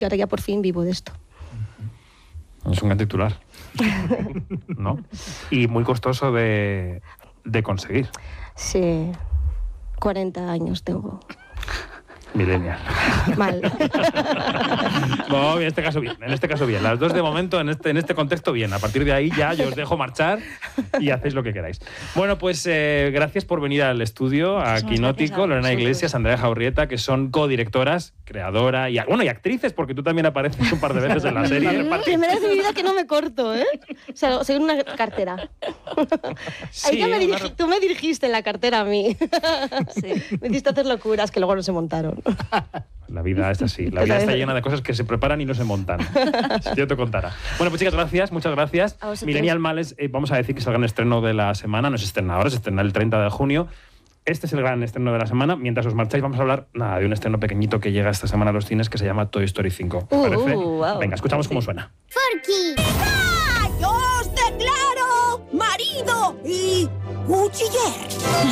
Y ahora ya por fin vivo de esto. Es un gran titular, ¿no? Y muy costoso de conseguir. Sí, 40 años tengo. Millennial. Mal. No, en este caso bien. Las dos de momento, en este contexto, bien. A partir de ahí ya yo os dejo marchar y hacéis lo que queráis. Bueno, pues gracias por venir al estudio, a Quinótico, Lorena Iglesias, Andrea Jaurrieta, que son codirectoras, creadora y actrices, porque tú también apareces un par de veces en la serie. Primera vez en mi vida que no me corto, ¿eh? O sea, soy una cartera. Sí, tú me dirigiste en la cartera a mí. Sí. Me hiciste hacer locuras que luego no se montaron. La vida es así. La vida está llena de cosas que se preparan y no se montan. Si yo te contara. Bueno, pues chicas, gracias, muchas gracias. Millennial Males, vamos a decir que es el gran estreno de la semana. No se estrena ahora, se estrena el 30 de junio. Este es el gran estreno de la semana. Mientras os marcháis, vamos a hablar de un estreno pequeñito que llega esta semana a los cines que se llama Toy Story 5. ¿Te parece? Wow. Venga, escuchamos cómo suena. Forky. ¡Ah! ¡Yo os declaro marido y cuchiller!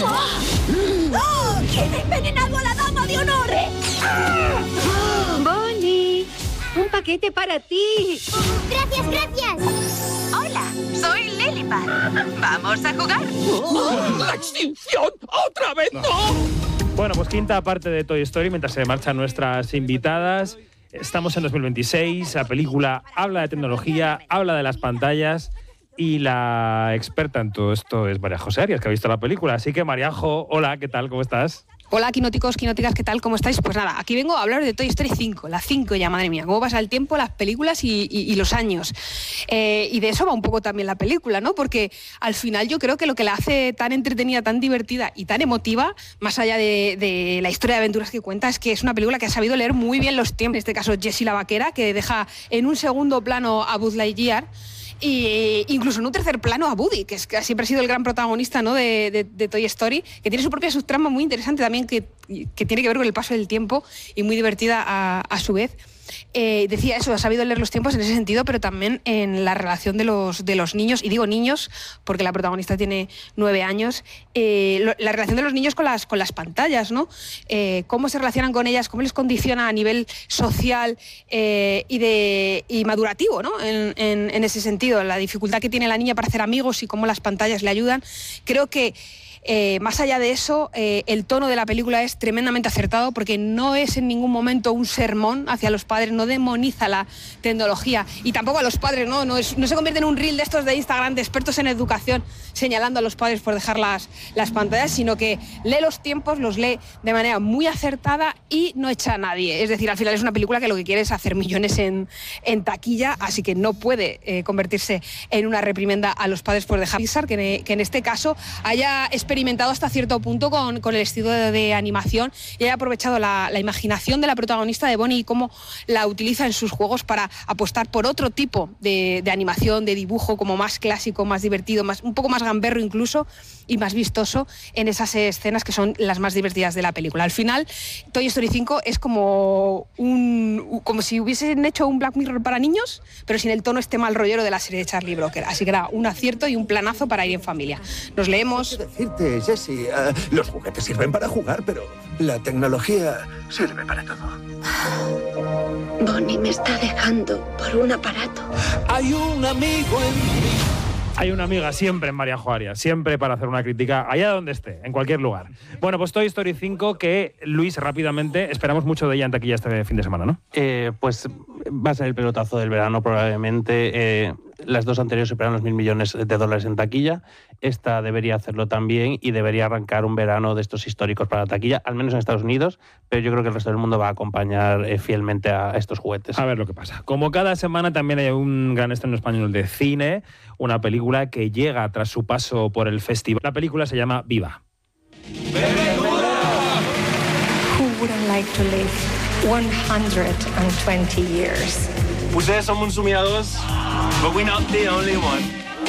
¡Oh! ¿Quién ha envenenado a la dama de honor? Bonnie, un paquete para ti. ¡Gracias, gracias! Hola, soy Lilipad. ¿Vamos a jugar? ¡La extinción! ¡Otra vez no! Bueno, pues quinta parte de Toy Story, mientras se marchan nuestras invitadas. Estamos en 2026, la película habla de tecnología, habla de las pantallas y la experta en todo esto es María José Arias, que ha visto la película. Así que, Mariajo, hola, ¿qué tal? ¿Cómo estás? Hola, quinóticos, quinóticas, ¿qué tal? ¿Cómo estáis? Pues nada, aquí vengo a hablar de Toy Story 5, la 5 ya, madre mía, cómo pasa el tiempo, las películas y los años. Y de eso va un poco también la película, ¿no? Porque al final yo creo que lo que la hace tan entretenida, tan divertida y tan emotiva, más allá de la historia de aventuras que cuenta, es que es una película que ha sabido leer muy bien los tiempos. En este caso, Jessie la vaquera, que deja en un segundo plano a Buzz Lightyear, y incluso en un tercer plano a Woody, que siempre ha sido el gran protagonista, ¿no? de Toy Story, que tiene su propia subtrama muy interesante también, que tiene que ver con el paso del tiempo y muy divertida a su vez. Decía eso, ha sabido leer los tiempos en ese sentido, pero también en la relación de los niños, y digo niños porque la protagonista tiene 9 años, la relación de los niños con las pantallas, ¿no? Cómo se relacionan con ellas, cómo les condiciona a nivel social y madurativo, ¿no? En ese sentido, la dificultad que tiene la niña para hacer amigos y cómo las pantallas le ayudan. Creo que más allá de eso, el tono de la película es tremendamente acertado, porque no es en ningún momento un sermón hacia los padres, no demoniza la tecnología y tampoco a los padres, no se convierte en un reel de estos de Instagram de expertos en educación señalando a los padres por dejar las pantallas, sino que lee los tiempos, los lee de manera muy acertada y no echa a nadie. Es decir, al final es una película que lo que quiere es hacer millones en taquilla, así que no puede convertirse en una reprimenda a los padres por dejar. Pixar, que en este caso haya experimentado hasta cierto punto con el estilo de animación y haya aprovechado la imaginación de la protagonista de Bonnie y cómo la utiliza en sus juegos para apostar por otro tipo de animación, de dibujo, como más clásico, más divertido, un poco más gamberro incluso, y más vistoso en esas escenas que son las más divertidas de la película. Al final, Toy Story 5 es como si hubiesen hecho un Black Mirror para niños, pero sin el tono mal rollero de la serie de Charlie Brooker. Así que era un acierto y un planazo para ir en familia. Nos leemos. Decirte, Jessie, los juguetes sirven para jugar, pero la tecnología sirve para todo. Bonnie me está dejando por un aparato. Hay un amigo en mí. Hay una amiga siempre en María Arias, siempre para hacer una crítica allá donde esté, en cualquier lugar. Bueno, pues Toy Story 5, que Luis, rápidamente, esperamos mucho de ella en taquilla este fin de semana, ¿no? Pues va a ser el pelotazo del verano probablemente. Las dos anteriores superaron los $1.000 millones en taquilla. Esta debería hacerlo también y debería arrancar un verano de estos históricos para la taquilla, al menos en Estados Unidos, pero yo creo que el resto del mundo va a acompañar fielmente a estos juguetes. A ver lo que pasa. Como cada semana también hay un gran estreno español de cine, una película que llega tras su paso por el festival. La película se llama Viva. Who wouldn't like to live 120 years? Potser som uns somiadors, but we're not the only one.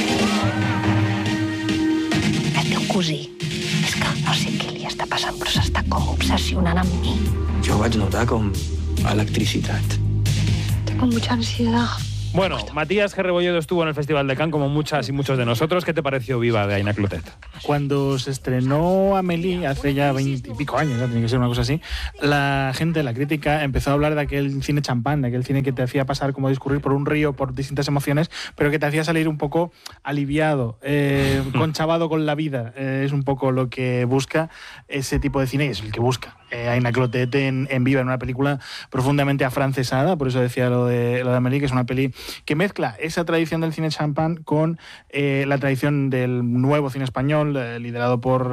El teu cosí, és que no sé què li està passant, però s'està com obsessionant amb mi. Jo vaig notar com electricitat. Tengo mucha ansiedad. Bueno, Matías G. Rebolledo estuvo en el Festival de Cannes, como muchas y muchos de nosotros. ¿Qué te pareció Viva, de Aina Clotet? Cuando se estrenó Amélie, hace ya 20 y pico años, ¿no? Tiene que ser una cosa así, la gente, la crítica, empezó a hablar de aquel cine champán, de aquel cine que te hacía pasar como discurrir por un río, por distintas emociones, pero que te hacía salir un poco aliviado, conchavado con la vida. Es un poco lo que busca ese tipo de cine, y es el que busca Aina Clotet en Viva, en una película profundamente afrancesada. Por eso decía lo de Amélie, que es una peli que mezcla esa tradición del cine champán con la tradición del nuevo cine español, liderado por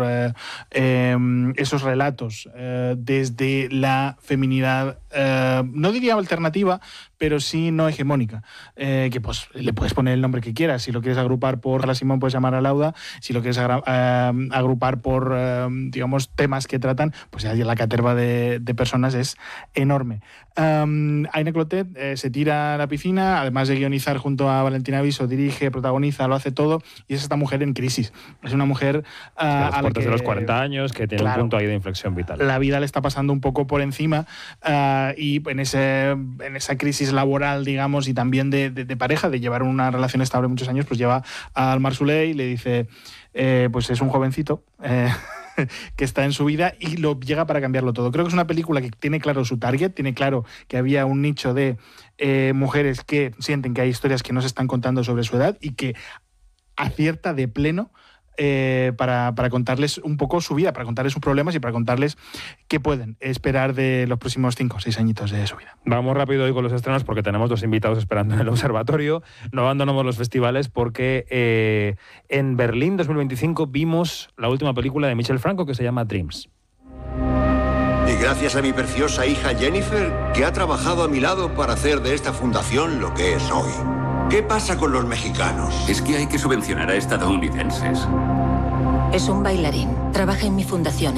esos relatos desde la feminidad, no diría alternativa, pero sí no hegemónica, que pues le puedes poner el nombre que quieras. Si lo quieres agrupar por Carla Simón, puedes llamar a Lauda. Si lo quieres agrupar por digamos, temas que tratan, pues ya la caterva de personas es enorme. Aina Clotet se tira a la piscina, además de guionizar junto a Valentina Viso, dirige, protagoniza, lo hace todo, y es esta mujer en crisis. Es una mujer a las puertas de los 40 años, que tiene un punto ahí de inflexión vital. La vida le está pasando un poco por encima, y en esa crisis laboral, digamos, y también de pareja, de llevar una relación estable muchos años, pues lleva al Mar Soleil y le dice, pues es un jovencito que está en su vida, y lo llega para cambiarlo todo. Creo que es una película que tiene claro su target, tiene claro que había un nicho de mujeres que sienten que hay historias que no se están contando sobre su edad, y que acierta de pleno para contarles un poco su vida, para contarles sus problemas y para contarles qué pueden esperar de los próximos 5 o 6 añitos de su vida. Vamos rápido hoy con los estrenos, porque tenemos 2 invitados esperando en el observatorio. No abandonamos los festivales porque en Berlín 2025 vimos la última película de Michel Franco, que se llama Dreams. Y gracias a mi preciosa hija Jennifer, que ha trabajado a mi lado para hacer de esta fundación lo que es hoy. ¿Qué pasa con los mexicanos? Es que hay que subvencionar a estadounidenses. Es un bailarín. Trabaja en mi fundación.